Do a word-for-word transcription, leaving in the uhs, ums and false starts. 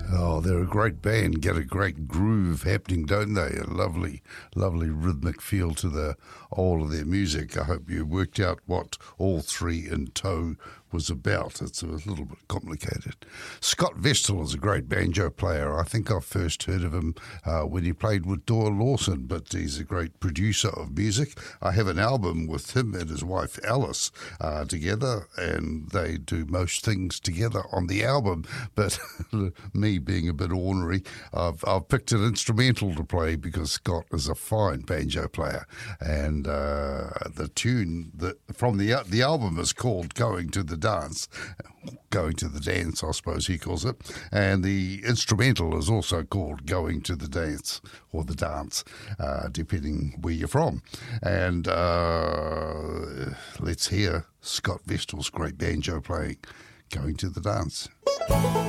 Oh, they're a great band, get a great groove happening, don't they? A lovely, lovely rhythmic feel to the all of their music. I hope you worked out what All Three in Tow was about. It's a little bit complicated. Scott Vestal is a great banjo player. I think I first heard of him uh, when he played with Doyle Lawson, but he's a great producer of music. I have an album with him and his wife Alice uh, together, and they do most things together on the album. But me being a bit ornery, I've, I've picked an instrumental to play because Scott is a fine banjo player, and uh, the tune that from the the album is called "Going to the Dance," going to the dance, I suppose he calls it, and the instrumental is also called "Going to the Dance" or the dance, uh, depending where you're from. And uh, let's hear Scott Vestal's great banjo playing, "Going to the Dance."